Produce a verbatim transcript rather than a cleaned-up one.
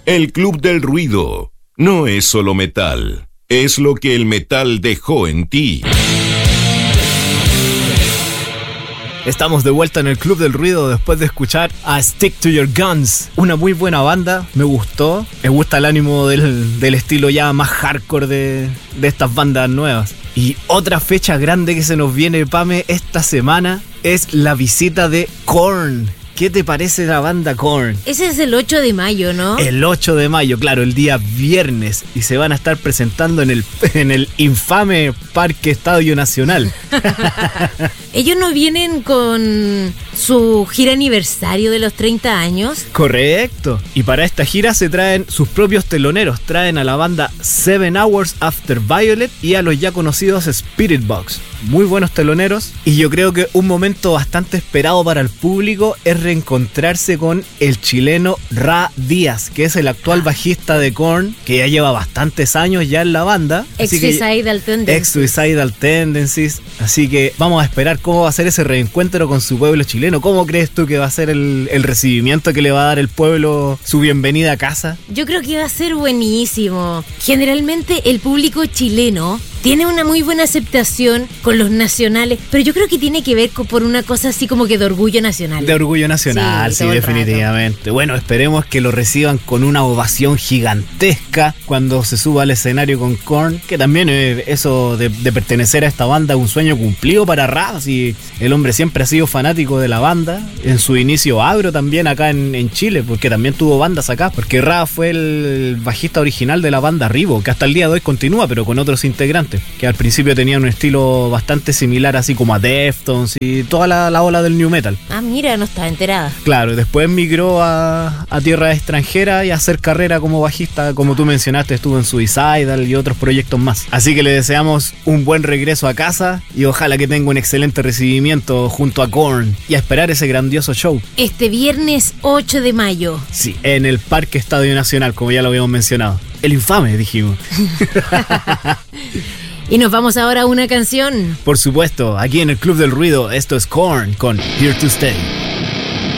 El Club del Ruido no es solo metal, es lo que el metal dejó en ti. Estamos de vuelta en el Club del Ruido después de escuchar a Stick to Your Guns. Una muy buena banda, me gustó. Me gusta el ánimo del, del estilo ya más hardcore de, de estas bandas nuevas. Y otra fecha grande que se nos viene, Pame, esta semana es la visita de Korn. ¿Qué te parece la banda Korn? Ese es el ocho de mayo, ¿no? El ocho de mayo, claro, el día viernes. Y se van a estar presentando en el, en el infame Parque Estadio Nacional. Ellos no vienen con su gira aniversario de los treinta años. Correcto. Y para esta gira se traen sus propios teloneros. Traen a la banda Seven Hours After Violet y a los ya conocidos Spirit Box. Muy buenos teloneros. Y yo creo que un momento bastante esperado para el público es reencontrarse con el chileno Ra Díaz, que es el actual bajista de Korn, que ya lleva bastantes años ya en la banda. Ex-Suicidal Tendencies. Ex-Suicidal Tendencies. Así que vamos a esperar cómo va a ser ese reencuentro con su pueblo chileno. ¿Cómo crees tú que va a ser el, el recibimiento que le va a dar el pueblo, su bienvenida a casa? Yo creo que va a ser buenísimo. Generalmente el público chileno tiene una muy buena aceptación con los nacionales, pero yo creo que tiene que ver con, por una cosa así como que de orgullo nacional. De orgullo nacional, sí, sí, definitivamente. Rato. Bueno, esperemos que lo reciban con una ovación gigantesca cuando se suba al escenario con Korn, que también eh, eso de, de pertenecer a esta banda es un sueño cumplido para Ra. Y el hombre siempre ha sido fanático de la banda, en su inicio agro también acá en, en Chile, porque también tuvo bandas acá, porque Ra fue el bajista original de la banda Rivo, que hasta el día de hoy continúa, pero con otros integrantes, que al principio tenían un estilo bastante similar, así como a Deftones y toda la, la ola del new metal. Ah, mira, no estaba enterada. Claro, y después migró a, a tierra extranjera y a hacer carrera como bajista, como tú mencionaste, estuvo en Suicidal y otros proyectos más. Así que le deseamos un buen regreso a casa y ojalá que tenga un excelente recibimiento junto a Korn y a esperar ese grandioso show. Este viernes ocho de mayo. Sí, en el Parque Estadio Nacional, como ya lo habíamos mencionado. El infame, dijimos. Y nos vamos ahora a una canción. Por supuesto, aquí en el Club del Ruido, esto es Korn con Here to Stay.